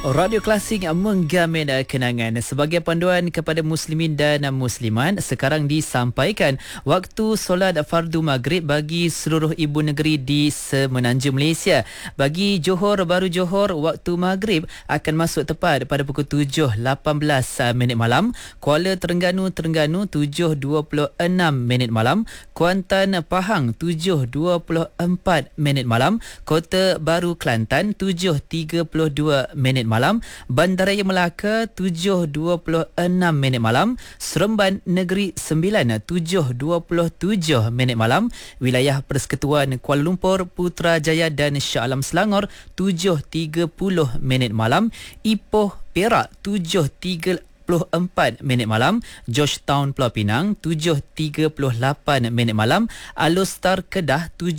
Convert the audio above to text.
Radio Klasik menggamin kenangan. Sebagai panduan kepada muslimin dan muslimat, sekarang disampaikan waktu solat fardu maghrib bagi seluruh ibu negeri di semenanjung Malaysia. Bagi Johor, baru Johor, waktu maghrib akan masuk tepat pada pukul 7.18 minit malam. Kuala Terengganu 7.26 minit malam. Kuantan, Pahang 7.24 minit malam. Kota Baru Kelantan 7.32 minit malam. Bandaraya Melaka 7.26 minit malam. Seremban Negeri Sembilan 7.27 minit malam. Wilayah Persekutuan Kuala Lumpur, Putrajaya dan Shah Alam Selangor 7.30 minit malam. Ipoh Perak 7.34 minit malam. Georgetown Pulau Pinang 7.38 minit malam. Alor Star Kedah